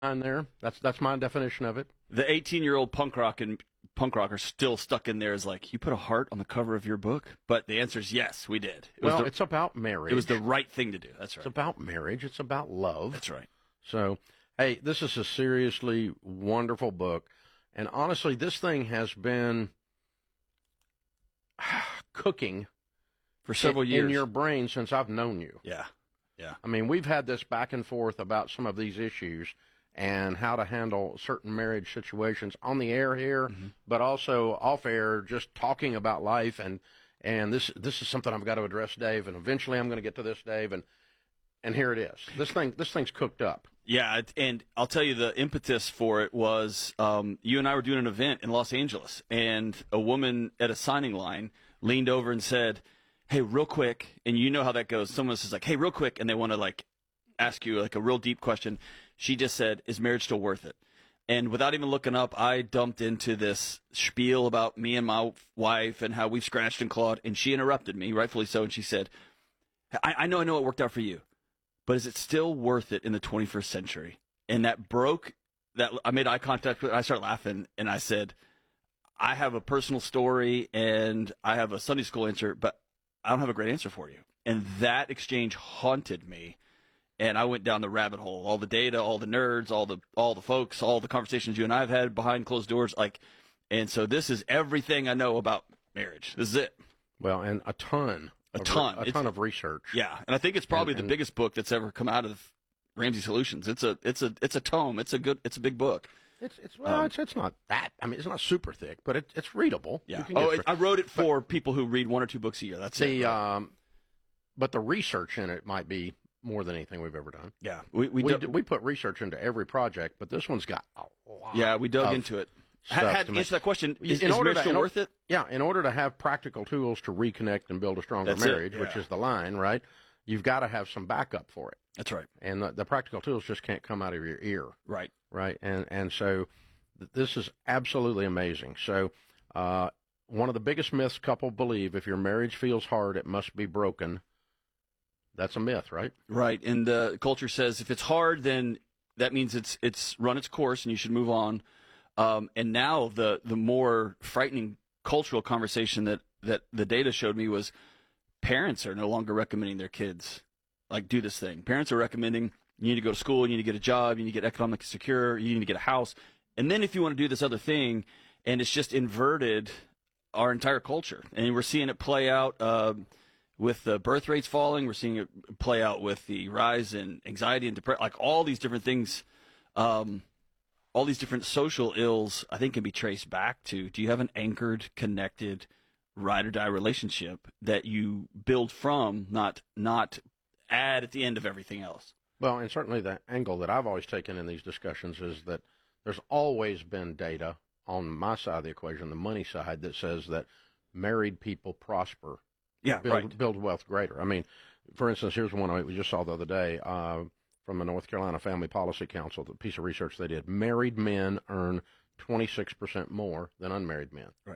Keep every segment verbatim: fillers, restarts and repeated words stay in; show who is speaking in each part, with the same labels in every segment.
Speaker 1: there. That's that's my definition of it.
Speaker 2: The eighteen-year-old punk rock and punk rocker still stuck in there is like, you put a heart on the cover of your book? But the answer is yes, we did. It
Speaker 1: well,
Speaker 2: was the,
Speaker 1: it's about marriage.
Speaker 2: It was the right thing to do. That's right.
Speaker 1: It's about marriage. It's about love.
Speaker 2: That's right.
Speaker 1: So, hey, this is a seriously wonderful book. And honestly, this thing has been cooking
Speaker 2: for several
Speaker 1: in,
Speaker 2: years
Speaker 1: in your brain since I've known you.
Speaker 2: Yeah. Yeah.
Speaker 1: I mean, we've had this back and forth about some of these issues and how to handle certain marriage situations on the air here, mm-hmm. but also off air, just talking about life. And, and this this is something I've got to address, Dave, and eventually I'm going to get to this, Dave, and and here it is. This thing this thing's cooked up.
Speaker 2: Yeah, and I'll tell you the impetus for it was um, you and I were doing an event in Los Angeles, and a woman at a signing line leaned over and said, hey, real quick, and you know how that goes. Someone says, like, hey, real quick, and they want to, like, ask you, like, a real deep question. She just said, is marriage still worth it? And without even looking up, I dumped into this spiel about me and my wife and how we've scratched and clawed, and she interrupted me, rightfully so, and she said, I, I know I know it worked out for you, but is it still worth it in the twenty-first century? And that broke, that I made eye contact with, I started laughing, and I said, I have a personal story, and I have a Sunday school answer, but I don't have a great answer for you. And that exchange haunted me. And I went down the rabbit hole, all the data, all the nerds, all the all the folks, all the conversations you and I have had behind closed doors. Like, and so this is everything I know about marriage. This is it.
Speaker 1: Well, and a ton.
Speaker 2: A ton.
Speaker 1: A ton of research.
Speaker 2: Yeah. And I think it's probably
Speaker 1: and, and,
Speaker 2: the biggest book that's ever come out of Ramsey Solutions. It's a it's a it's a tome. It's a good it's a big book.
Speaker 1: It's it's well, um, it's it's not that. I mean, it's not super thick, but it, it's readable.
Speaker 2: Yeah. Oh, it, I wrote it for but, people who read one or two books a year. That's
Speaker 1: the,
Speaker 2: it. Right?
Speaker 1: Um, but the research in it might be more than anything we've ever done.
Speaker 2: Yeah. We we
Speaker 1: we,
Speaker 2: do,
Speaker 1: we put research into every project, but this one's got a lot.
Speaker 2: Yeah, we dug into it. Had, had to answer that question. Is, is marriage still worth it?
Speaker 1: Yeah. In order to have practical tools to reconnect and build a stronger
Speaker 2: That's
Speaker 1: marriage,
Speaker 2: it, yeah.
Speaker 1: which is the line, right? You've got to have some backup for it.
Speaker 2: That's right.
Speaker 1: And the, the practical tools just can't come out of your ear.
Speaker 2: Right.
Speaker 1: Right. And and so. This is absolutely amazing. So, uh, one of the biggest myths couples believe: if your marriage feels hard, it must be broken. That's a myth, right?
Speaker 2: Right. And the culture says if it's hard, then that means it's it's run its course and you should move on. Um, and now the the more frightening cultural conversation that that the data showed me was parents are no longer recommending their kids like do this thing. Parents are recommending you need to go to school, you need to get a job, you need to get economically secure, you need to get a house. And then if you want to do this other thing, and it's just inverted our entire culture. And we're seeing it play out uh, with the birth rates falling. We're seeing it play out with the rise in anxiety and depression, like all these different things, um, all these different social ills, I think can be traced back to, do you have an anchored, connected, ride or die relationship that you build from, not not add at the end of everything else?
Speaker 1: Well, and certainly the angle that I've always taken in these discussions is that there's always been data on my side of the equation, the money side, that says that married people prosper,
Speaker 2: yeah,
Speaker 1: build,
Speaker 2: right.
Speaker 1: build wealth greater. I mean, for instance, here's one we just saw the other day uh, from the North Carolina Family Policy Council, the piece of research they did. Married men earn twenty-six percent more than unmarried men.
Speaker 2: Right.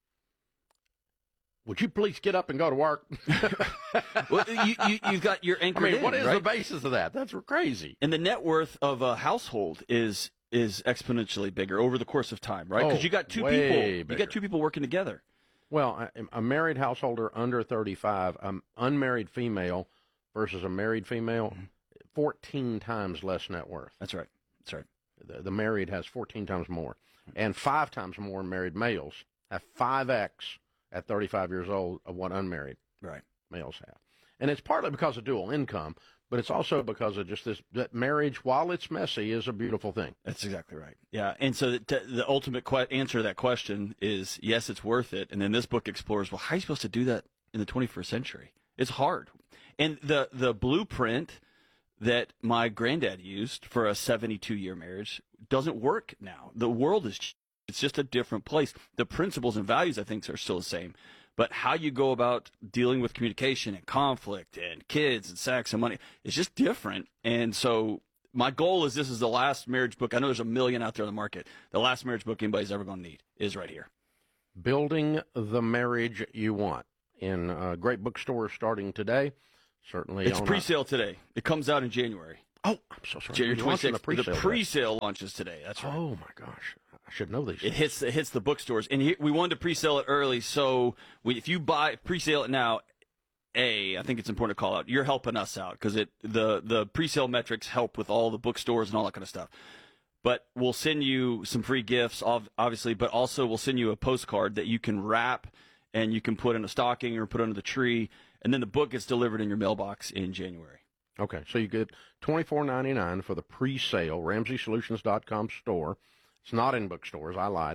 Speaker 1: Would you please get up and go to work?
Speaker 2: Well, you, you, you've got your anchor.
Speaker 1: I mean,
Speaker 2: in,
Speaker 1: what is
Speaker 2: right?
Speaker 1: the basis of that? That's crazy.
Speaker 2: And the net worth of a household is is exponentially bigger over the course of time, right? Because
Speaker 1: oh,
Speaker 2: you got two
Speaker 1: way
Speaker 2: people,
Speaker 1: bigger.
Speaker 2: you got two people working together.
Speaker 1: Well, a, a married householder under thirty-five, an unmarried female versus a married female, mm-hmm. fourteen times less net worth.
Speaker 2: That's right. That's right.
Speaker 1: The, the married has fourteen times more, and five times more married males have five X at thirty-five years old of what unmarried
Speaker 2: right.
Speaker 1: males have. And it's partly because of dual income, but it's also because of just this, that marriage, while it's messy, is a beautiful thing.
Speaker 2: That's exactly right. Yeah, and so the, the ultimate que- answer to that question is, yes, it's worth it. And then this book explores, well, how are you supposed to do that in the twenty-first century? It's hard. And the, the blueprint that my granddad used for a seventy-two-year marriage doesn't work now. The world is it's just a different place. The principles and values, I think, are still the same. But how you go about dealing with communication and conflict and kids and sex and money is just different. And so my goal is this is the last marriage book. I know there's a million out there on the market. The last marriage book anybody's ever going to need is right here.
Speaker 1: Building the Marriage You Want, in uh, great bookstores starting today. Certainly,
Speaker 2: it's pre-sale today. It comes out in January.
Speaker 1: Oh, I'm so sorry.
Speaker 2: January
Speaker 1: You're launching
Speaker 2: twenty-sixth.
Speaker 1: the
Speaker 2: The
Speaker 1: pre-sale.
Speaker 2: pre-sale launches today. That's right.
Speaker 1: Oh my gosh, I should know these.
Speaker 2: It
Speaker 1: things.
Speaker 2: hits it hits the bookstores, and he, we wanted to pre-sale it early. So we, if you buy pre-sale it now, a I think it's important to call out. You're helping us out because it the the pre-sale metrics help with all the bookstores and all that kind of stuff. But we'll send you some free gifts, obviously, but also we'll send you a postcard that you can wrap and you can put in a stocking or put under the tree, and then the book gets delivered in your mailbox in January.
Speaker 1: Okay, so you get twenty-four ninety-nine for the pre-sale Ramsey Solutions dot com store. It's not in bookstores. I lied.